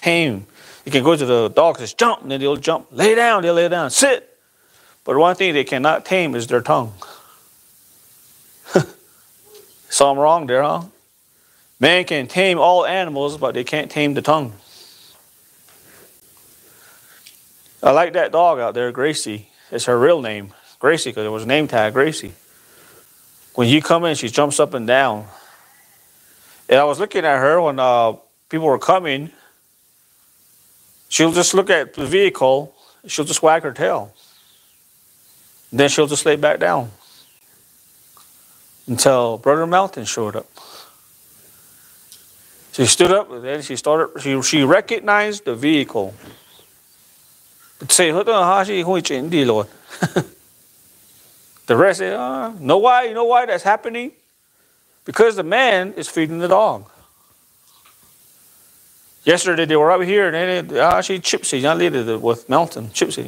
tame. You can go to the dog and just jump, and then they'll jump. Lay down, they'll lay down. Sit. But one thing they cannot tame is their tongue. Something wrong there, huh? Man can tame all animals, but they can't tame the tongue. I like that dog out there, Gracie. It's her real name, Gracie, because it was a name tag, Gracie. When you come in, she jumps up and down. And I was looking at her when people were coming. She'll just look at the vehicle. She'll just wag her tail. Then she'll just lay back down until Brother Melton showed up. She stood up and then she recognized the vehicle. The rest say, you know why that's happening? Because the man is feeding the dog. Yesterday they were up here and then she chipsy, with Melton, chipsy,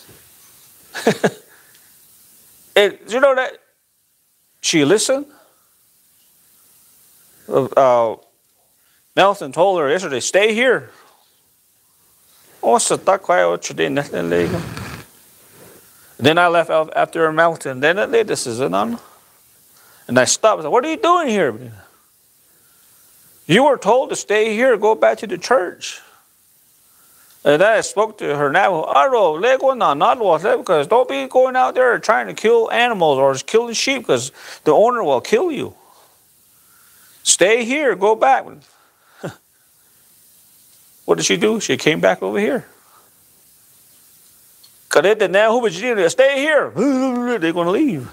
And you know that she listened? Melton told her yesterday, stay here. Then I left after Melton. Then this is it on. And I stopped and said, what are you doing here? You were told to stay here, go back to the church. And then I spoke to her now. Because don't be going out there trying to kill animals or killing sheep because the owner will kill you. Stay here, go back. What did she do? She came back over here. Stay here. They're going to leave.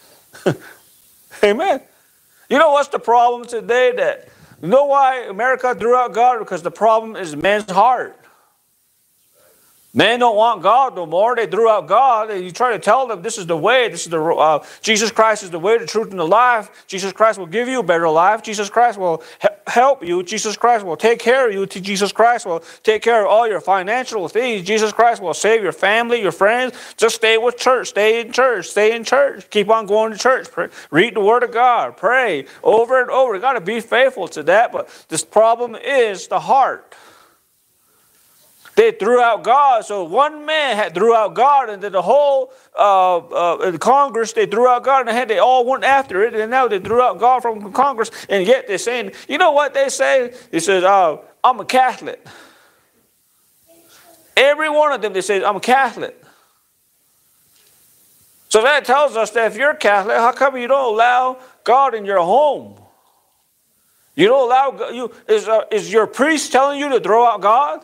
Amen. You know what's the problem today? You know why America threw out God? Because the problem is man's heart. Men don't want God no more. They threw out God. And you try to tell them this is the way. This is the Jesus Christ is the way, the truth, and the life. Jesus Christ will give you a better life. Jesus Christ will help you. Jesus Christ will take care of you. Jesus Christ will take care of all your financial things. Jesus Christ will save your family, your friends. Just stay with church. Stay in church. Stay in church. Keep on going to church. Pray. Read the Word of God. Pray over and over. You got to be faithful to that. But this problem is the heart. They threw out God, so one man had threw out God, and then the whole Congress, they threw out God, and they all went after it, and now they threw out God from Congress, and yet they're saying, you know what they say? They said, I'm a Catholic. Every one of them, they say, I'm a Catholic. So that tells us that if you're Catholic, how come you don't allow God in your home? You don't allow, is your priest telling you to throw out God?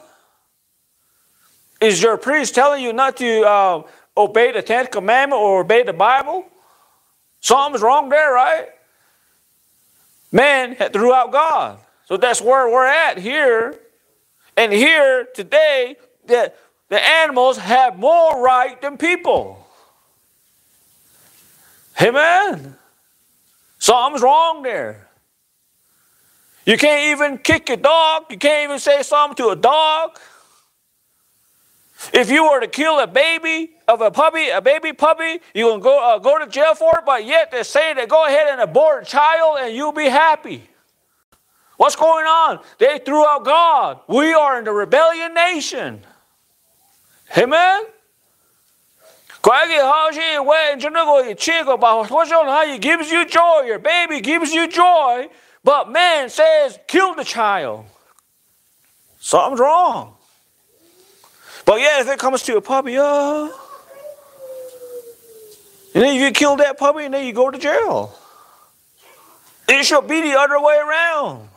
Is your priest telling you not to obey the 10th commandment or obey the Bible? Something's wrong there, right? Man had threw out God. So that's where we're at here. And here today, the animals have more right than people. Amen? Something's wrong there. You can't even kick a dog. You can't even say something to a dog. If you were to kill a baby puppy, you can go to jail for it, but yet they're saying that go ahead and abort a child and you'll be happy. What's going on? They threw out God. We are in the rebellion nation. Amen? Gives you joy. Your baby gives you joy, but man says kill the child. Something's wrong. But yeah, if it comes to a puppy, and then you kill that puppy and then you go to jail. It should be the other way around.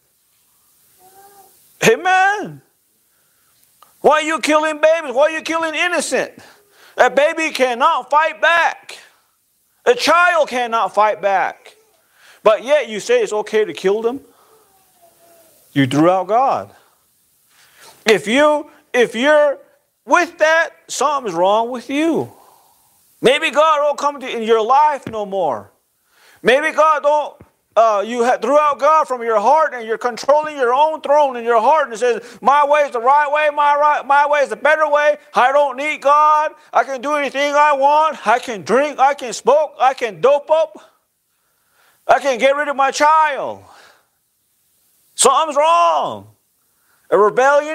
Amen. Why are you killing babies? Why are you killing innocent? A baby cannot fight back. A child cannot fight back. But yet you say it's okay to kill them? You threw out God. If you're with that, something's wrong with you. Maybe God won't come in your life no more. Maybe God don't. You threw out God from your heart, and you're controlling your own throne in your heart, and it says, "My way is the right way. My way is the better way. I don't need God. I can do anything I want. I can drink. I can smoke. I can dope up. I can get rid of my child." Something's wrong. A rebellion